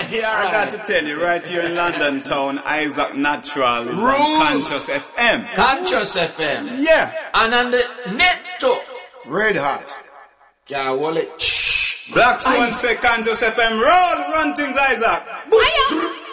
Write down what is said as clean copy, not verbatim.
I got to tell you, right here in London town, Isaac Natural is on Conscious FM. Conscious FM. Yeah. And on the net too. Red Hot. Can't hold it. Black Swan say Conscious FM. Roll, run things, Isaac. Fire.